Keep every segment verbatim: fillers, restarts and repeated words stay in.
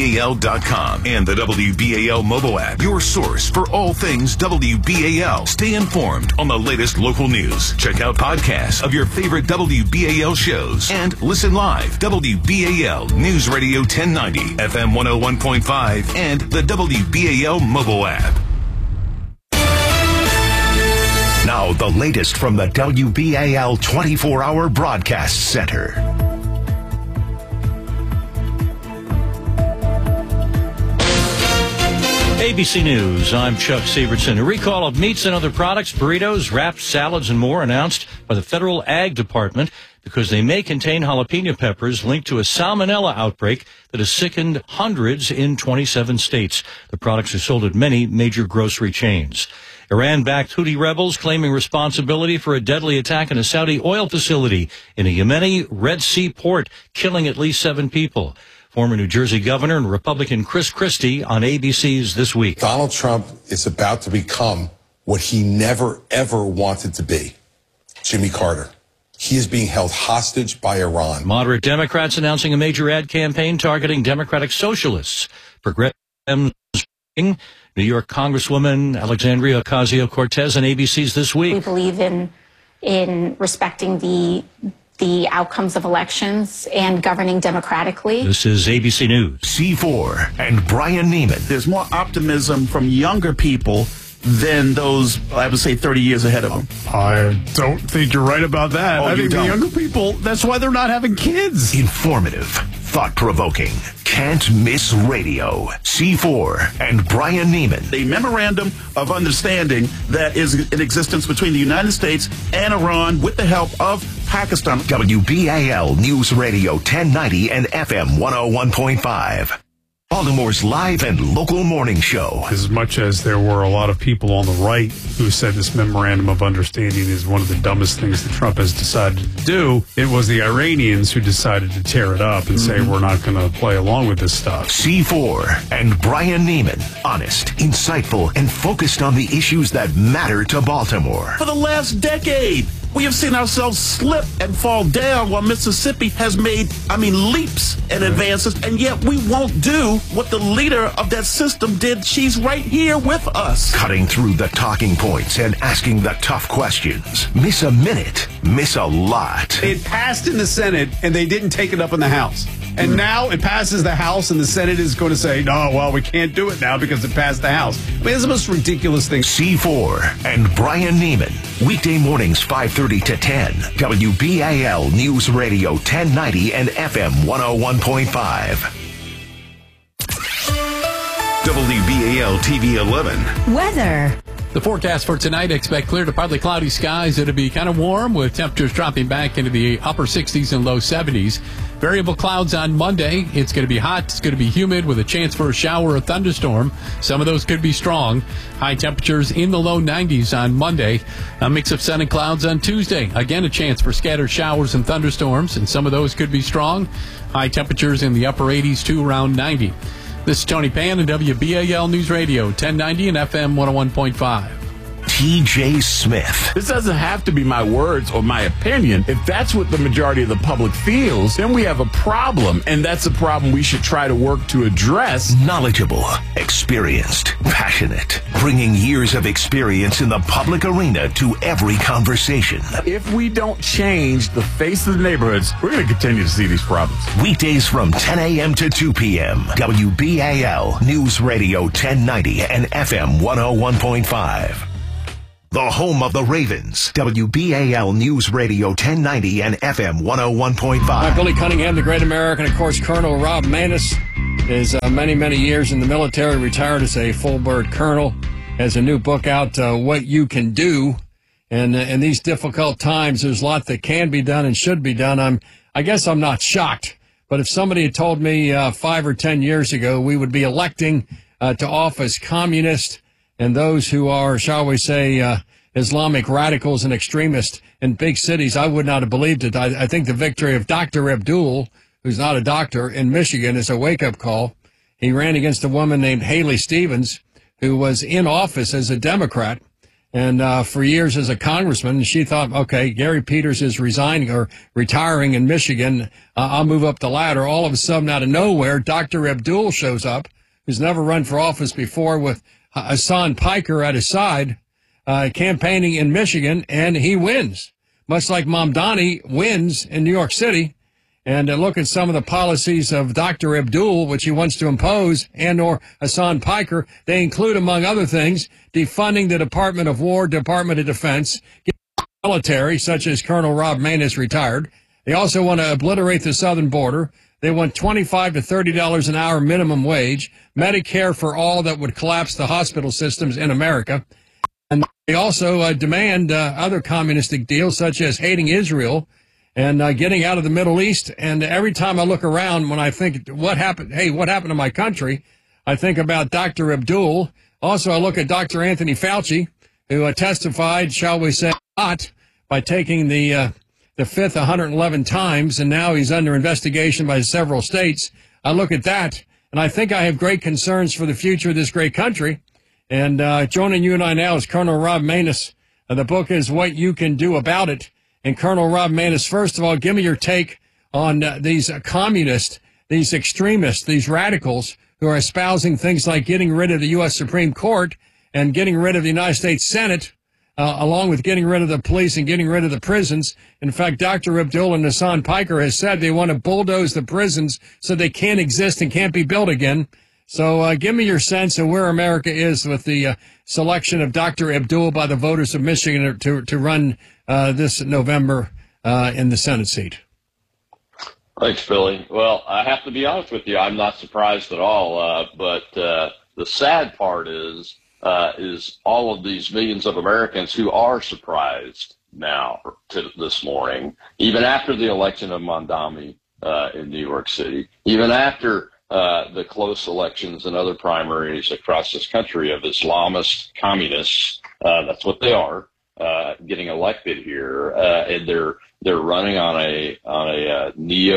B A L dot com and the W B A L mobile app, your source for all things W B A L. Stay informed on the latest local news. Check out podcasts of your favorite W B A L shows and listen live. W B A L News Radio ten ninety, F M one oh one point five, and the W B A L mobile app. Now, the latest from the W B A L twenty-four hour Broadcast Center. A B C News, I'm Chuck Severson. A recall of meats and other products, burritos, wraps, salads, and more announced by the Federal Ag Department because they may contain jalapeno peppers linked to a salmonella outbreak that has sickened hundreds in twenty-seven states. The products are sold at many major grocery chains. Iran-backed Houthi rebels claiming responsibility for a deadly attack in a Saudi oil facility in a Yemeni Red Sea port, killing at least seven people. Former New Jersey governor and Republican Chris Christie on A B C's This Week. Donald Trump is about to become what he never, ever wanted to be, Jimmy Carter. He is being held hostage by Iran. Moderate Democrats announcing a major ad campaign targeting Democratic socialists. Progressive New York Congresswoman Alexandria Ocasio-Cortez on A B C's This Week. We believe in in respecting the the outcomes of elections and governing democratically. This is A B C News. C four and Brian Neiman. There's more optimism from younger people than those, I would say, thirty years ahead of them. I don't think you're right about that. Oh, I you think don't? the younger people, that's why they're not having kids. Informative, thought-provoking, can't miss radio. C four and Brian Neiman. The memorandum of understanding that is in existence between the United States and Iran with the help of Pakistan. W B A L News Radio ten ninety and F M one oh one point five. Baltimore's live and local morning show. As much as there were a lot of people on the right who said this memorandum of understanding is one of the dumbest things that Trump has decided to do, it was the Iranians who decided to tear it up and say, we're not going to play along with this stuff. C four and Brian Neiman. Honest, insightful, and focused on the issues that matter to Baltimore. For the last decade, we have seen ourselves slip and fall down while Mississippi has made, I mean, leaps and advances, and yet we won't do what the leader of that system did. She's right here with us. Cutting through the talking points and asking the tough questions. Miss a minute, miss a lot. It passed in the Senate, and they didn't take it up in the House. And now it passes the House, and the Senate is going to say, no, well, we can't do it now because it passed the House. I mean, it's the most ridiculous thing. C four and Brian Neiman. Weekday mornings, five thirty to ten. W B A L News Radio ten ninety and F M one oh one point five. W B A L T V eleven. Weather. The forecast for tonight, expect clear to partly cloudy skies. It'll be kind of warm with temperatures dropping back into the upper sixties and low seventies. Variable clouds on Monday. It's going to be hot. It's going to be humid with a chance for a shower or thunderstorm. Some of those could be strong. High temperatures in the low nineties on Monday. A mix of sun and clouds on Tuesday. Again, a chance for scattered showers and thunderstorms, and some of those could be strong. High temperatures in the upper eighties to around ninety. This is Tony Pan and W B A L News Radio ten ninety and F M one oh one point five. T J Smith. This doesn't have to be my words or my opinion. If that's what the majority of the public feels, then we have a problem, and that's a problem we should try to work to address. Knowledgeable, experienced, passionate, bringing years of experience in the public arena to every conversation. If we don't change the face of the neighborhoods, we're going to continue to see these problems. Weekdays from ten a.m. to two p.m. W B A L News Radio ten ninety and F M one oh one point five. The home of the Ravens. W B A L News Radio ten ninety and F M one oh one point five. Uh, Billy Cunningham, the great American. Of course, Colonel Rob Maness is uh, many, many years in the military, retired as a full-bird colonel, has a new book out, uh, What You Can Do. And uh, in these difficult times, there's a lot that can be done and should be done. I'm, I guess I'm not shocked. But if somebody had told me uh, five or ten years ago we would be electing uh, to office communists and those who are, shall we say, uh, Islamic radicals and extremists in big cities, I would not have believed it. I, I think the victory of Doctor Abdul, who's not a doctor, in Michigan is a wake-up call. He ran against a woman named Haley Stevens, who was in office as a Democrat, and uh, for years as a congressman. And she thought, okay, Gary Peters is resigning or retiring in Michigan. Uh, I'll move up the ladder. All of a sudden, out of nowhere, Doctor Abdul shows up, who's never run for office before, with Hassan Piker at his side, uh, campaigning in Michigan, and he wins. Much like Mamdani wins in New York City. And uh, look at some of the policies of Doctor Abdul, which he wants to impose, and or Hassan Piker. They include, among other things, defunding the Department of War, Department of Defense, military, such as Colonel Rob Maness retired. They also want to obliterate the southern border. They want twenty-five to thirty dollars an hour minimum wage, Medicare for all that would collapse the hospital systems in America. And they also uh, demand uh, other communistic deals, such as hating Israel, and uh, getting out of the Middle East. And every time I look around, when I think, what happened, hey, what happened to my country, I think about Doctor Abdul. Also, I look at Doctor Anthony Fauci, who uh, testified, shall we say, not by taking the uh, the fifth one hundred eleven times, and now he's under investigation by several states. I look at that, and I think I have great concerns for the future of this great country. And uh, joining you and I now is Colonel Rob Maness. Uh, the book is What You Can Do About It. And Colonel Rob Maness, first of all, give me your take on uh, these uh, communists, these extremists, these radicals who are espousing things like getting rid of the U S Supreme Court and getting rid of the United States Senate, uh, along with getting rid of the police and getting rid of the prisons. In fact, Doctor Abdul and Hassan Piker has said they want to bulldoze the prisons so they can't exist and can't be built again. So uh, give me your sense of where America is with the uh, selection of Doctor Abdul by the voters of Michigan to to run uh, this November uh, in the Senate seat. Thanks, Billy. Well, I have to be honest with you. I'm not surprised at all. Uh, but uh, the sad part is, uh, is all of these millions of Americans who are surprised now to this morning, even after the election of Mamdani uh, in New York City, even after Uh, the close elections and other primaries across this country of Islamist communists, uh, that's what they are, uh, getting elected here, uh, and they're they're running on a on a uh,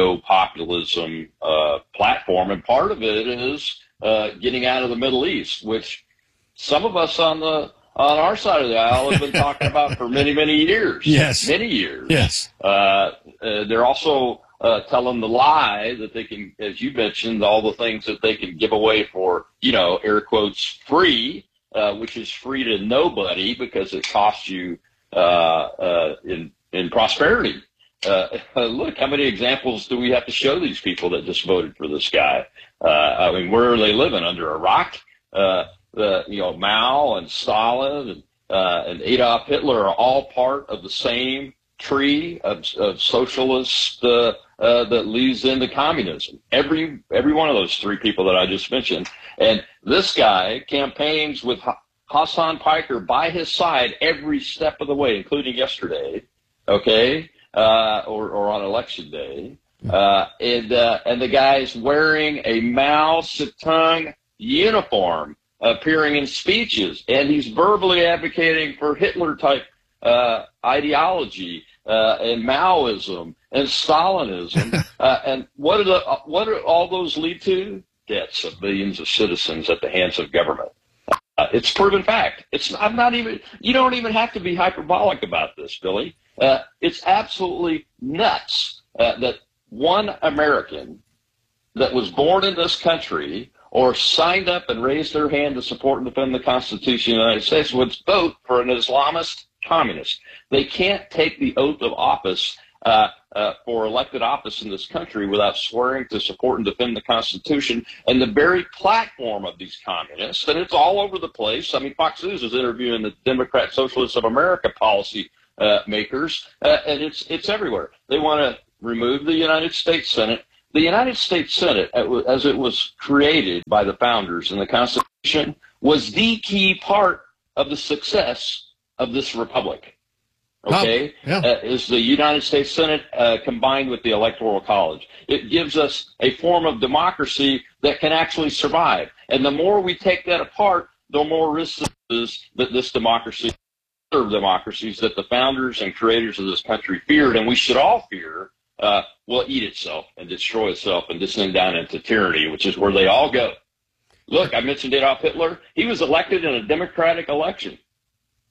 neo-populism uh, platform, and part of it is uh, getting out of the Middle East, which some of us on the on our side of the aisle have been talking about for many many years. Yes, many years. Yes, uh, uh, they're also Uh, tell them the lie that they can, as you mentioned, all the things that they can give away for, you know, air quotes, free, uh, which is free to nobody because it costs you uh, uh, in in prosperity. Uh, look, how many examples do we have to show these people that just voted for this guy? Uh, I mean, where are they living? Under a rock? Uh, the, you know, Mao and Stalin and, uh, and Adolf Hitler are all part of the same tree of, of socialist uh, uh, that leads into communism. Every every one of those three people that I just mentioned. And this guy campaigns with Hassan Piker by his side every step of the way, including yesterday, okay, uh, or, or on election day. Uh, and uh, and the guy's wearing a Mao Zedong uniform, appearing in speeches, and he's verbally advocating for Hitler-type uh, ideology uh, and Maoism and Stalinism. uh, and what do the what do all those lead to? Deaths of billions of citizens at the hands of government. Uh, it's proven fact. It's I'm not even. You don't even have to be hyperbolic about this, Billy. Uh, it's absolutely nuts uh, that one American that was born in this country or signed up and raised their hand to support and defend the Constitution of the United States would vote for an Islamist communist. They can't take the oath of office uh, uh, for elected office in this country without swearing to support and defend the Constitution. And the very platform of these communists, and it's all over the place. I mean, Fox News is interviewing the Democrat Socialists of America policy uh, makers, uh, and it's it's everywhere. They want to remove the United States Senate. The United States Senate, as it was created by the founders in the Constitution, was the key part of the success of this republic. Okay? Oh, yeah. uh, is the United States Senate uh, combined with the Electoral College. It gives us a form of democracy that can actually survive. And the more we take that apart, the more risk there is that this democracy, other democracies that the founders and creators of this country feared, and we should all fear, Uh, will eat itself and destroy itself and descend down into tyranny, which is where they all go. Look, I mentioned Adolf Hitler. He was elected in a democratic election.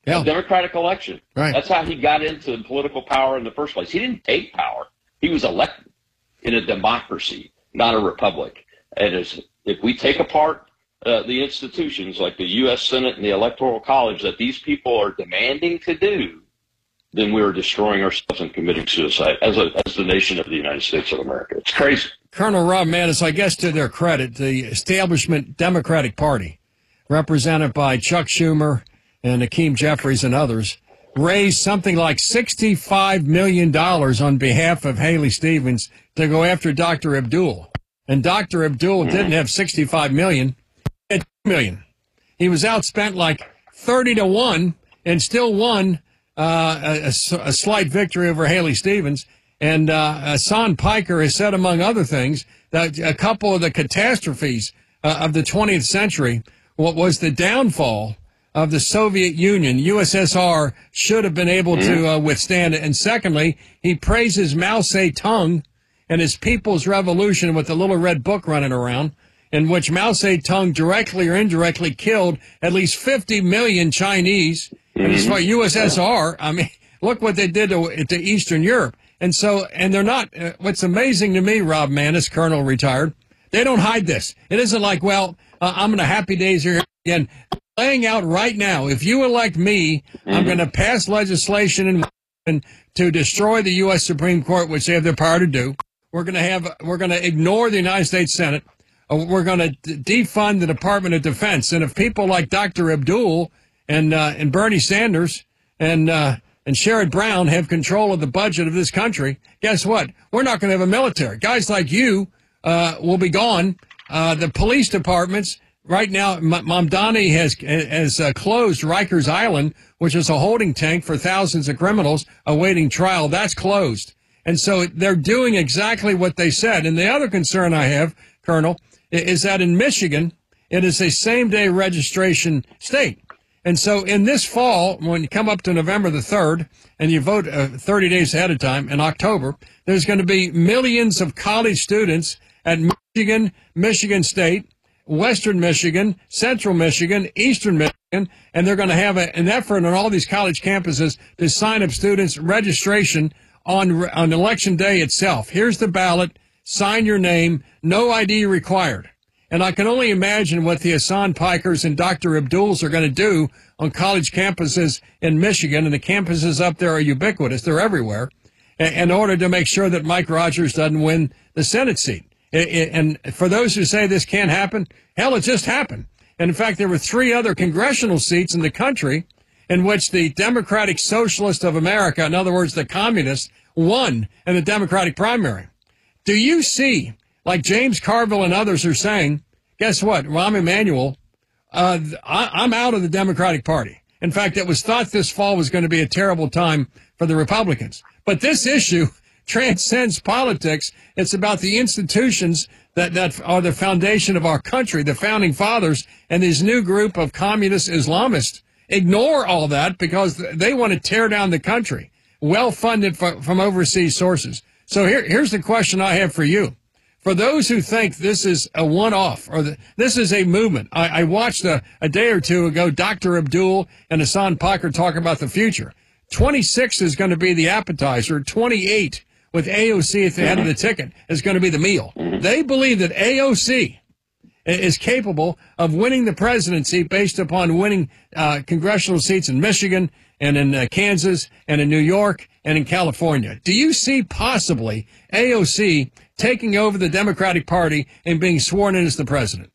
Yeah. A democratic election. Right. That's how he got into political power in the first place. He didn't take power. He was elected in a democracy, not a republic. And as, if we take apart uh, the institutions like the U S Senate and the Electoral College that these people are demanding to do, then we are destroying ourselves and committing suicide as, a, as the nation of the United States of America. It's crazy. Colonel Rob Maness, I guess to their credit, the establishment Democratic Party, represented by Chuck Schumer and Hakeem Jeffries and others, raised something like sixty-five million dollars on behalf of Haley Stevens to go after Doctor Abdul. And Doctor Abdul didn't have sixty-five million dollars, he had two million dollars. He was outspent like thirty to one and still won uh, a, a, a slight victory over Haley Stevens. And uh, Hassan Piker has said, among other things, that a couple of the catastrophes uh, of the twentieth century, what was the downfall of the Soviet Union, U S S R, should have been able to uh, withstand it. And secondly, he praises Mao Zedong and his People's Revolution with the little red book running around, in which Mao Zedong directly or indirectly killed at least fifty million Chinese. And as far as U S S R, I mean, look what they did to, to Eastern Europe. And so, and they're not, uh, what's amazing to me, Rob Maness, Colonel retired, they don't hide this. It isn't like, well, uh, I'm in a happy days here again. Laying out right now, if you elect me, mm-hmm. I'm going to pass legislation in, to destroy the U S Supreme Court, which they have the power to do. We're going to have, we're going to ignore the United States Senate. Uh, we're going to d- defund the Department of Defense. And if people like Doctor Abdul and, uh, and Bernie Sanders and, uh, and Sherrod Brown have control of the budget of this country, guess what? We're not going to have a military. Guys like you uh, will be gone. Uh, the police departments, right now, M- Mamdani has has uh, closed Rikers Island, which is a holding tank for thousands of criminals awaiting trial. That's closed. And so they're doing exactly what they said. And the other concern I have, Colonel, is that in Michigan, it is a same-day registration state. And so in this fall, when you come up to November the third and you vote uh, thirty days ahead of time in October, there's going to be millions of college students at Michigan, Michigan State, Western Michigan, Central Michigan, Eastern Michigan, and they're going to have a, an effort on all these college campuses to sign up students' registration on, on election day itself. Here's the ballot. Sign your name. No I D required. And I can only imagine what the Hassan Pikers and Doctor Abduls are going to do on college campuses in Michigan, and the campuses up there are ubiquitous. They're everywhere, in order to make sure that Mike Rogers doesn't win the Senate seat. And for those who say this can't happen, hell, it just happened. And in fact, there were three other congressional seats in the country in which the Democratic Socialist of America, in other words, the communists, won in the Democratic primary. Do you see, like James Carville and others are saying, guess what, Rahm Emanuel, uh, I, I'm out of the Democratic Party. In fact, it was thought this fall was going to be a terrible time for the Republicans. But this issue transcends politics. It's about the institutions that, that are the foundation of our country, the founding fathers, and this new group of communist Islamists ignore all that because they want to tear down the country, well-funded from, from overseas sources. So here, here's the question I have for you. For those who think this is a one-off or the, this is a movement, I, I watched a, a day or two ago Doctor Abdul and Hassan Piker talk about the future. twenty-six is going to be the appetizer. twenty-eight with A O C at the head of the ticket is going to be the meal. They believe that A O C is capable of winning the presidency based upon winning uh, congressional seats in Michigan and in uh, Kansas and in New York and in California. Do you see possibly A O C taking over the Democratic Party and being sworn in as the president?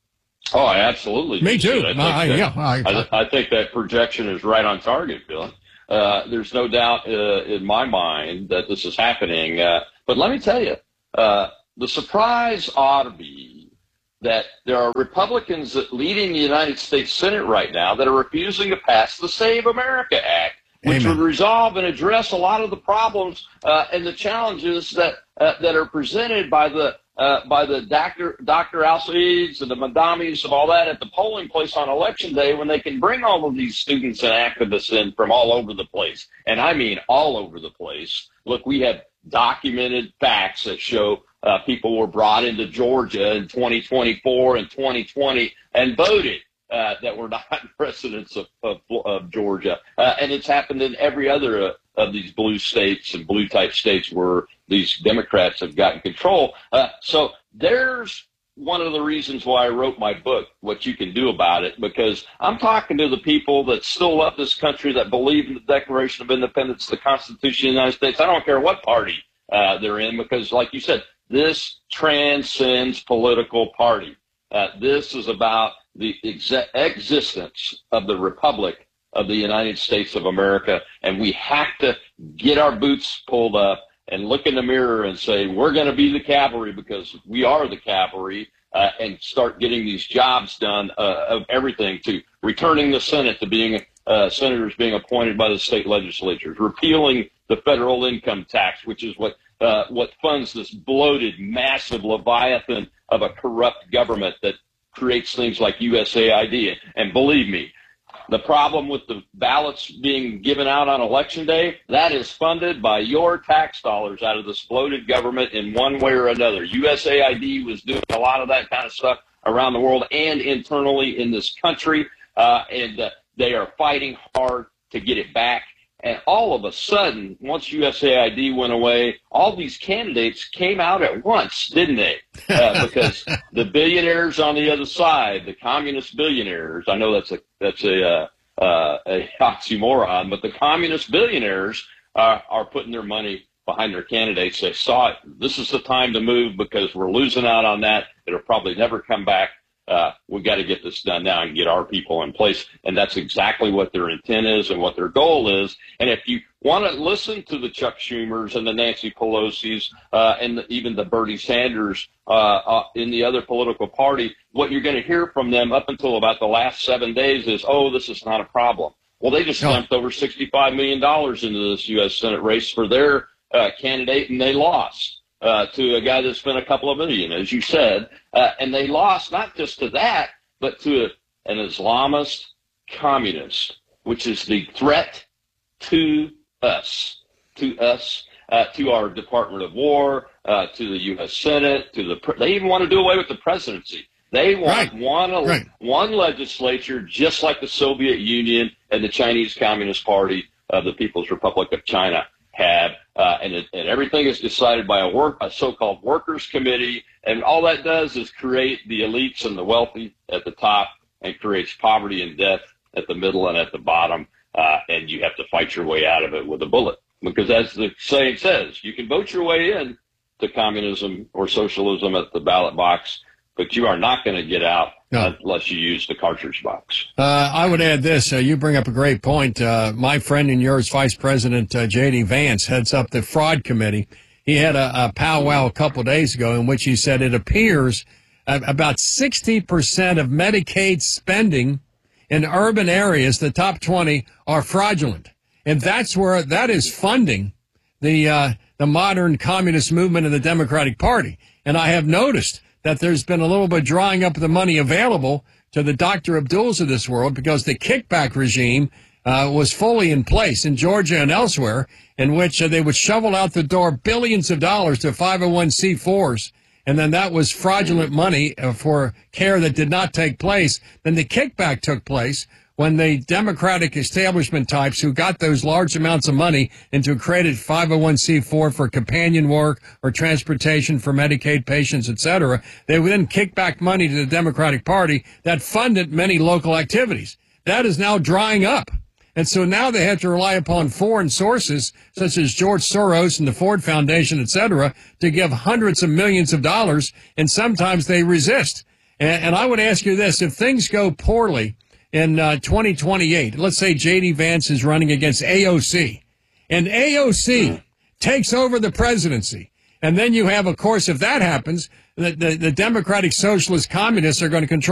Oh, I absolutely. Me too. I think, I, that, yeah, I, I, I think that projection is right on target, Bill. Uh, there's no doubt uh, in my mind that this is happening. Uh, but let me tell you, uh, the surprise ought to be that there are Republicans that leading the United States Senate right now that are refusing to pass the Save America Act, which Amen. would resolve and address a lot of the problems uh, and the challenges that uh, that are presented by the uh, by the Doctor Doctor Al-Saids and the Madamis and all that at the polling place on Election Day, when they can bring all of these students and activists in from all over the place, and I mean all over the place. Look, we have documented facts that show uh, people were brought into Georgia in twenty twenty-four and twenty twenty and voted uh, that were not residents of, of, of Georgia. Uh, and it's happened in every other uh, of these blue states and blue type states where these Democrats have gotten control. Uh, so there's one of the reasons why I wrote my book, What You Can Do About It, because I'm talking to the people that still love this country, that believe in the Declaration of Independence, the Constitution of the United States. I don't care what party uh, they're in, because like you said, this transcends political party. Uh, this is about the ex- existence of the Republic of the United States of America, and we have to get our boots pulled up and look in the mirror and say, we're going to be the cavalry because we are the cavalry, uh, and start getting these jobs done, uh, of everything, to returning the Senate to being uh, senators being appointed by the state legislatures, repealing the federal income tax, which is what uh, what funds this bloated, massive leviathan of a corrupt government that creates things like U S A I D. And believe me, the problem with the ballots being given out on Election Day, that is funded by your tax dollars out of this bloated government in one way or another. U S A I D was doing a lot of that kind of stuff around the world and internally in this country, uh, and uh, they are fighting hard to get it back. And all of a sudden, once U S A I D went away, all these candidates came out at once, didn't they? Uh, because the billionaires on the other side, the communist billionaires, I know that's a that's a, uh, uh, a oxymoron, but the communist billionaires uh, are putting their money behind their candidates. They saw it. This is the time to move because we're losing out on that. It'll probably never come back. Uh, we got to get this done now and get our people in place. And that's exactly what their intent is and what their goal is. And if you want to listen to the Chuck Schumers and the Nancy Pelosi's, uh, and the, even the Bernie Sanders, uh, uh, in the other political party, what you're going to hear from them up until about the last seven days is, oh, this is not a problem. Well, they just dumped over sixty-five million dollars into this U S Senate race for their uh, candidate, and they lost. Uh, to a guy that spent a couple of million, as you said, uh, and they lost not just to that, but to a, an Islamist communist, which is the threat to us, to us, uh, to our Department of War, uh, to the U S Senate, to the. Pre- they even want to do away with the presidency. They want right. one right. one legislature, just like the Soviet Union and the Chinese Communist Party of the People's Republic of China had. Uh, and, it, and everything is decided by a work, a so-called workers' committee, and all that does is create the elites and the wealthy at the top, and creates poverty and death at the middle and at the bottom. Uh, and you have to fight your way out of it with a bullet, because as the saying says, you can vote your way in to communism or socialism at the ballot box, but you are not going to get out no. unless you use the cartridge box. Uh, I would add this. Uh, you bring up a great point. Uh, my friend and yours, Vice President uh, J D. Vance, heads up the fraud committee. He had a, a powwow a couple of days ago in which he said it appears uh, about sixty percent of Medicaid spending in urban areas, the top twenty, are fraudulent. And that's where that is funding the uh, the modern communist movement of the Democratic Party. And I have noticed that there's been a little bit drawing up of the money available to the Doctor Abduls of this world, because the kickback regime uh, was fully in place in Georgia and elsewhere, in which uh, they would shovel out the door billions of dollars to five oh one c fours, and then that was fraudulent money uh, for care that did not take place. Then the kickback took place when the Democratic establishment types who got those large amounts of money into created five oh one c four for companion work or transportation for Medicaid patients, et cetera, they would then kick back money to the Democratic Party that funded many local activities. That is now drying up. And so now they have to rely upon foreign sources such as George Soros and the Ford Foundation, et cetera, to give hundreds of millions of dollars, and sometimes they resist. And, and I would ask you this, if things go poorly in uh, twenty twenty-eight, let's say J D. Vance is running against A O C, and A O C takes over the presidency, and then you have, of course, if that happens, the, the, the Democratic Socialist Communists are going to control